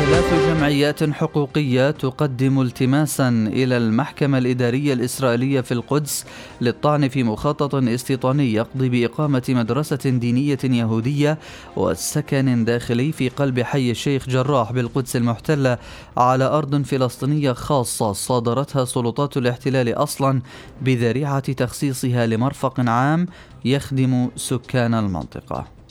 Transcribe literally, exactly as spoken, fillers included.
ثلاث جمعيات حقوقية تقدم التماسا إلى المحكمة الإدارية الإسرائيلية في القدس للطعن في مخطط استيطاني يقضي بإقامة مدرسة دينية يهودية وسكن داخلي في قلب حي الشيخ جراح بالقدس المحتلة على أرض فلسطينية خاصة صادرتها سلطات الاحتلال أصلا بذريعة تخصيصها لمرفق عام يخدم سكان المنطقة.